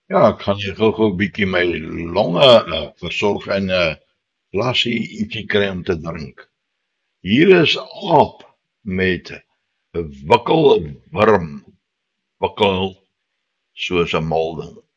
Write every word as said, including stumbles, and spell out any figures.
Ja, ek gaan hier gou-gou 'n bietjie my longe uh, versorg en 'n uh, glasie ietsie kry om te drink. Hier is aap met 'n wikkelwurm, wikkel soos 'n mal ding.